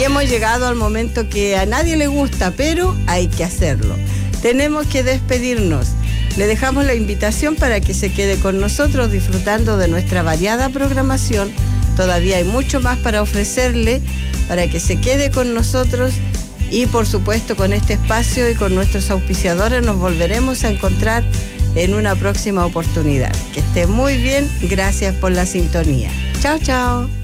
Y hemos llegado al momento que a nadie le gusta, pero hay que hacerlo. Tenemos que despedirnos. Le dejamos la invitación para que se quede con nosotros disfrutando de nuestra variada programación. Todavía hay mucho más para ofrecerle, para que se quede con nosotros y por supuesto con este espacio y con nuestros auspiciadores nos volveremos a encontrar en una próxima oportunidad. Que esté muy bien, gracias por la sintonía. Chao, chao.